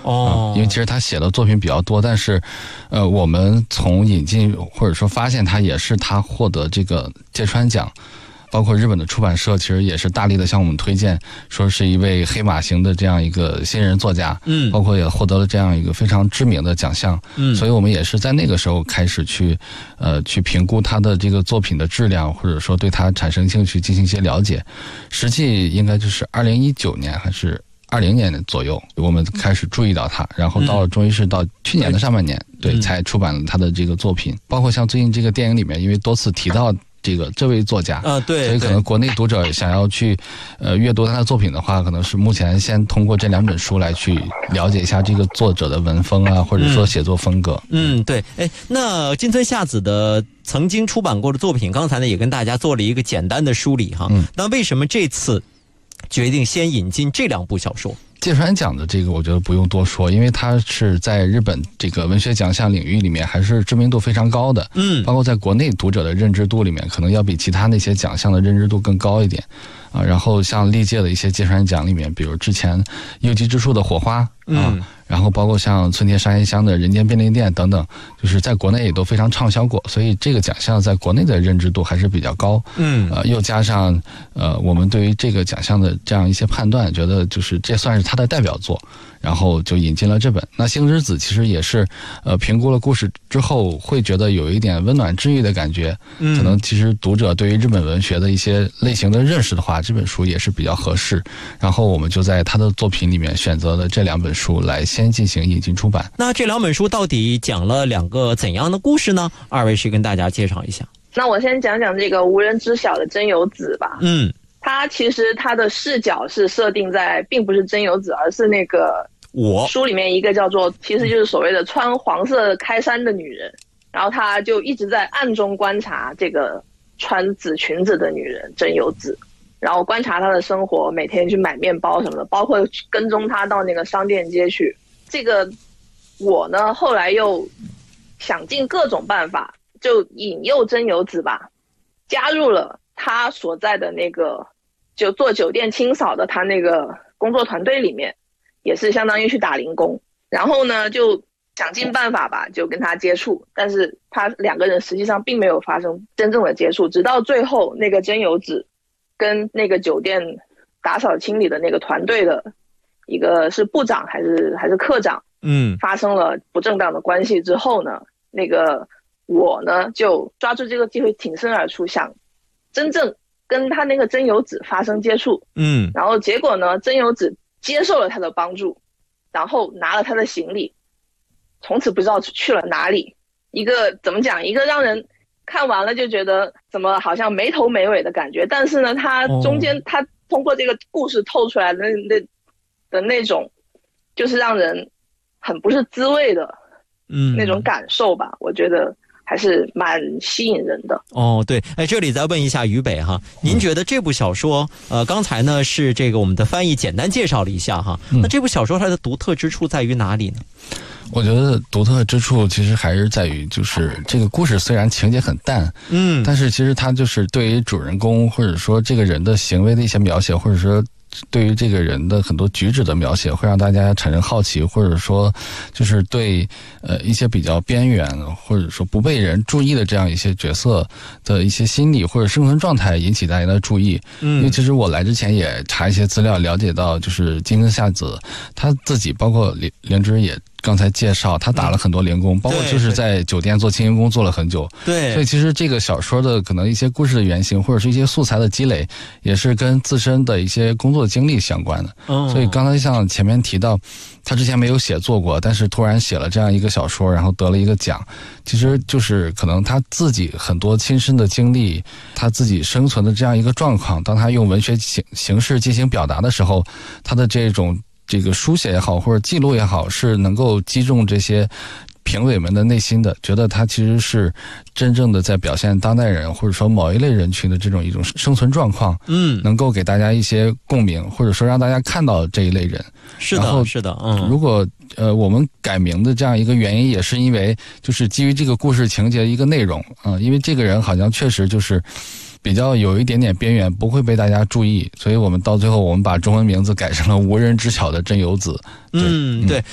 因为其实他写的作品比较多，但是我们从引进或者说发现他也是他获得这个芥川奖，包括日本的出版社其实也是大力的向我们推荐，说是一位黑马型的这样一个新人作家，包括也获得了这样一个非常知名的奖项，所以我们也是在那个时候开始去评估他的这个作品的质量，或者说对他产生兴趣进行一些了解。实际应该就是2019年还是20年左右，我们开始注意到他，然后终于是到去年的上半年，对，才出版了他的这个作品。包括像最近这个电影里面，因为多次提到这位作家， 对， 所以可能国内读者想要去阅读他的作品的话，可能是目前先通过这2本书来去了解一下这个作者的文风啊，或者说写作风格。 对。那金村夏子的曾经出版过的作品，刚才呢也跟大家做了一个简单的梳理哈。那为什么这次决定先引进这2部小说？ 芥川奖的这个我觉得不用多说，因为它是在日本这个文学奖项领域里面还是知名度非常高的，包括在国内读者的认知度里面，可能要比其他那些奖项的认知度更高一点啊。然后像历届的一些芥川奖里面，比如之前右吉之树的火花啊，然后包括像村田沙耶香的人间便利店等等，就是在国内也都非常畅销过，所以这个奖项在国内的认知度还是比较高。又加上我们对于这个奖项的这样一些判断，觉得就是这算是他的代表作，然后就引进了这本。那星之子其实也是评估了故事之后，会觉得有一点温暖治愈的感觉，可能其实读者对于日本文学的一些类型的认识的话，这本书也是比较合适。然后我们就在他的作品里面选择了这2本书来先进行引进出版。 那这2本书到底讲了2个怎样的故事呢？二位是跟大家介绍一下。 那我先讲讲这个无人知晓的真由子吧。他其实他的视角是设定在并不是真由子，而是那个书里面一个叫做其实就是所谓的穿黄色开衫的女人，然后他就一直在暗中观察这个穿紫裙子的女人真由子，然后观察她的生活，每天去买面包什么的，包括跟踪她到那个商店街去。这个我呢后来又想尽各种办法，就引诱真由子吧，加入了他所在的那个就做酒店清扫的他那个工作团队里面，也是相当于去打零工。然后呢就想尽办法吧，就跟他接触，但是他2个人实际上并没有发生真正的接触，直到最后那个真由子跟那个酒店打扫清理的那个团队的一个是部长还是科长，发生了不正当的关系之后呢，那个我呢就抓住这个机会挺身而出，想真正跟他那个真由子发生接触。然后结果呢，真由子接受了他的帮助，然后拿了他的行李，从此不知道去了哪里。一个怎么讲，一个让人看完了就觉得怎么好像没头没尾的感觉，但是呢他中间他通过这个故事透出来的那种就是让人很不是滋味的那种感受吧，我觉得还是蛮吸引人的。 对，这里再问一下于北哈，您觉得这部小说刚才呢是这个我们的翻译简单介绍了一下哈，那这部小说它的独特之处在于哪里呢？ 我觉得独特之处其实还是在于，就是这个故事虽然情节很淡，但是其实它就是对于主人公或者说这个人的行为的一些描写，或者说对于这个人的很多举止的描写，会让大家产生好奇，或者说就是对一些比较边缘或者说不被人注意的这样一些角色的一些心理或者生存状态引起大家的注意。因为其实我来之前也查一些资料，了解到就是金村夏子他自己，包括灵芝也刚才介绍，他打了很多零工，包括就是在酒店做清洁工做了很久。 对， 所以其实这个小说的可能一些故事的原型，或者是一些素材的积累，也是跟自身的一些工作经历相关的。所以刚才像前面提到，他之前没有写作过，但是突然写了这样一个小说，然后得了一个奖，其实就是可能他自己很多亲身的经历，他自己生存的这样一个状况，当他用文学形式进行表达的时候，他的这个书写也好，或者记录也好，是能够击中这些评委们的内心的，觉得他其实是真正的在表现当代人或者说某一类人群的一种生存状况，能够给大家一些共鸣，或者说让大家看到这一类人。 是的，是的， 如果我们改名的这样一个原因，也是因为就是基于这个故事情节的一个内容因为这个人好像确实就是比较有一点点边缘，不会被大家注意，所以我们到最后我们把中文名字改成了无人知晓的真由子。 对。